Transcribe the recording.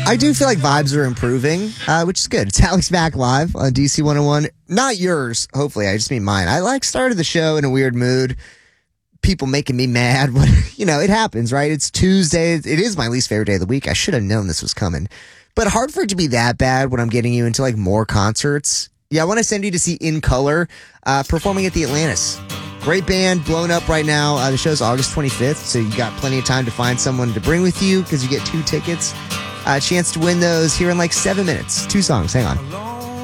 I do feel like vibes are improving, which is good. It's Alex Mack live on DC 101. Not yours, hopefully. I just mean mine. I started the show in a weird mood. People making me mad. It happens, right? It's Tuesday. It is my least favorite day of the week. I should have known this was coming. But hard for it to be that bad when I'm getting you into more concerts. Yeah, I want to send you to see In Color performing at the Atlantis. Great band, blown up right now. The show's August 25th, so you got plenty of time to find someone to bring with you because you get 2 tickets. A chance to win those here in 7 minutes. 2 songs. Hang on.